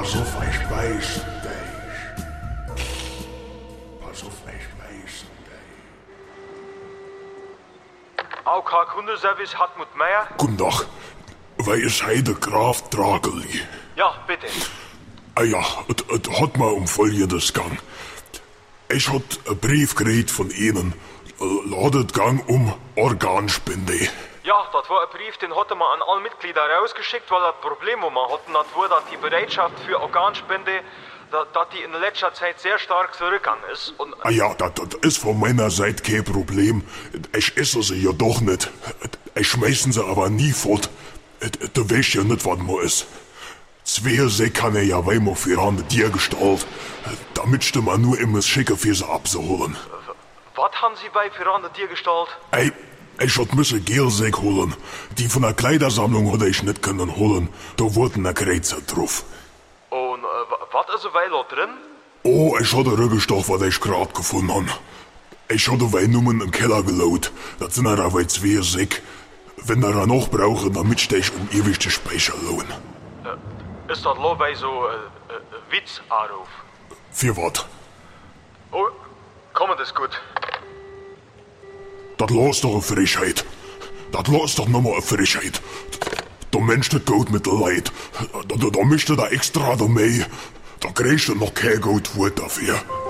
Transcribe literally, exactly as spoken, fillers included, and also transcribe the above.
Pass auf, ich beiß dich. Pass auf, ich beiß dich. A O K Kundenservice Hartmut Meier. Guten Tag. Wer ist heute Graf Drageli? Ja, bitte. Ah ja, es hat mal um Folgendes gegangen. Ich hat einen Brief gekriegt von Ihnen. Ladet gang um Organspende. Ja, das war ein Brief, den hatte man an alle Mitglieder rausgeschickt, weil das Problem, wo man hatten, das war, dass die Bereitschaft für Organspende, dass, dass die in letzter Zeit sehr stark zurückgegangen ist. Und Ah ja, das, das ist von meiner Seite kein Problem. Ich esse sie ja doch nicht. Ich schmeißen sie aber nie fort. Du weißt ja nicht, was man ist. Zwei See kann er ja weimar für an dir gestalten. Damit ste man nur immer schicker für sie abzuholen. Was haben Sie bei Pirande dir gestaltet? Ey, ich hat müsse Gelsäck holen. Die von der Kleidersammlung hatte ich nicht können holen. Da wurden der Kreuzer drauf. Und äh, was ist weil da drin? Oh, ich hatte Rückgestoff, was ich grad gefunden habe. Ich hatte Weinnummern im Keller gelaut. Das sind aber zwei zwei Säck. Wenn da noch brauchen, damit steh ich um ewig die Speicher lohn. Äh, ist das lo bei so äh, äh, Witz-Anruf? Für was? Oh, komm, das ist gut. Das los doch eine Frechheit. Das los doch nochmal eine Frechheit. Der Mensch, das geht mit der Leid. Da, da, da mischt er da extra da mehr. Da kriegst du noch kein Geld dafür.